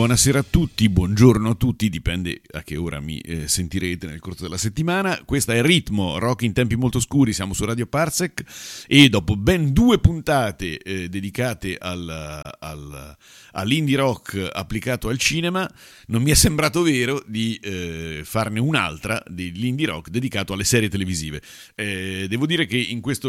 Buonasera a tutti, buongiorno a tutti, dipende a che ora mi sentirete nel corso della settimana. Questa è Ritmo, rock in tempi molto scuri, siamo su Radio Parsec e dopo ben 2 puntate dedicate all'indie rock applicato al cinema, non mi è sembrato vero di farne un'altra dell'indie rock dedicato alle serie televisive. Devo dire che in questo